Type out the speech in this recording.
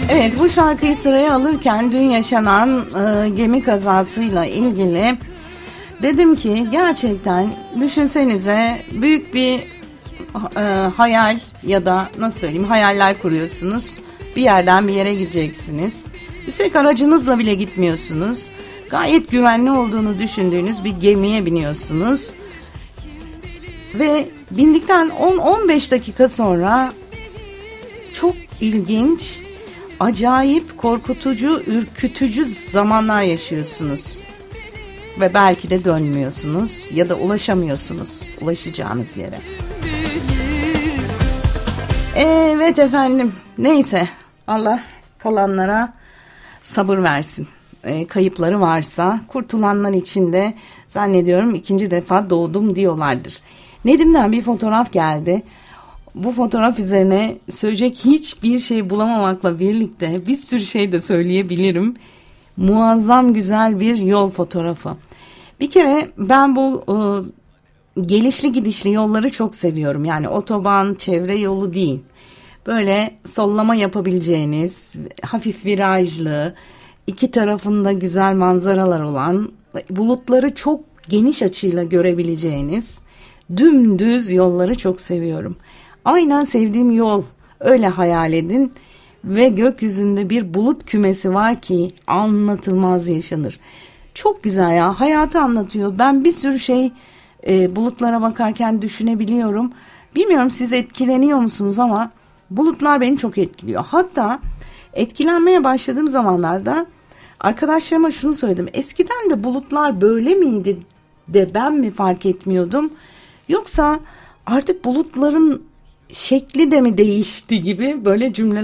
Evet, bu şarkıyı sıraya alırken dün yaşanan gemi kazasıyla ilgili dedim ki gerçekten düşünsenize, büyük bir hayal ya da nasıl söyleyeyim, hayaller kuruyorsunuz. Bir yerden bir yere gideceksiniz. Üstelik aracınızla bile gitmiyorsunuz. Gayet güvenli olduğunu düşündüğünüz bir gemiye biniyorsunuz. Ve bindikten 10-15 dakika sonra çok ilginç, acayip, korkutucu, ürkütücü zamanlar yaşıyorsunuz. Ve belki de dönmüyorsunuz ya da ulaşamıyorsunuz ulaşacağınız yere. Evet efendim, neyse, Allah kalanlara sabır versin. Kayıpları varsa, kurtulanlar için de zannediyorum ikinci defa doğdum diyorlardır. Nedim'den bir fotoğraf geldi. Bu fotoğraf üzerine söyleyecek hiçbir şey bulamamakla birlikte bir sürü şey de söyleyebilirim. Muazzam güzel bir yol fotoğrafı. Bir kere ben bu gelişli gidişli yolları çok seviyorum. Yani otoban, çevre yolu değil. Böyle sollama yapabileceğiniz, hafif virajlı, iki tarafında güzel manzaralar olan, bulutları çok geniş açıyla görebileceğiniz dümdüz yolları çok seviyorum. Aynen sevdiğim yol, öyle hayal edin ve gökyüzünde bir bulut kümesi var ki anlatılmaz yaşanır. Çok güzel ya, hayatı anlatıyor. Ben bir sürü şey bulutlara bakarken düşünebiliyorum. Bilmiyorum siz etkileniyor musunuz ama bulutlar beni çok etkiliyor. Hatta etkilenmeye başladığım zamanlarda arkadaşlarıma şunu söyledim. Eskiden de bulutlar böyle miydi de ben mi fark etmiyordum? Yoksa artık bulutların şekli de mi değişti gibi böyle cümleler